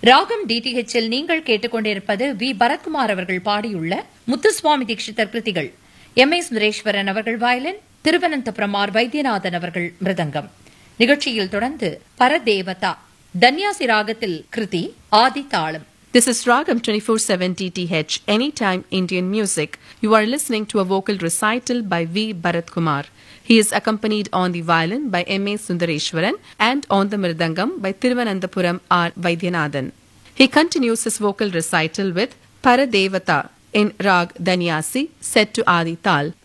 ராகம் டிடிஹெச்சில் நீங்கள் கேட்டுக்கொண்டிருப்பது வி பரத்குமார் அவர்கள் பாடியுள்ள முத்துசுவாமி தீட்சிதர் கிருதிகள். எம் ஏ சுந்தரேஸ்வரன் அவர்கள் வயலின், திருவனந்தபுரம் ஆர் வைத்தியநாதன் அவர்கள் மிருதங்கம். நிகழ்ச்சியில் தொடர்ந்து பரதேவதா தன்யாசி ராகத்தில் கிருதி ஆதி தாளம். This is Ragam 24/7 DTH, Anytime Indian Music. You are listening to a vocal recital by V. Bharat Kumar. He is accompanied on the violin by M. A. Sundareshwaran and on the mridangam by Thiruvananthapuram R. Vaidyanathan. He continues his vocal recital with Paradevata in Rag Danyasi set to Adi Tal.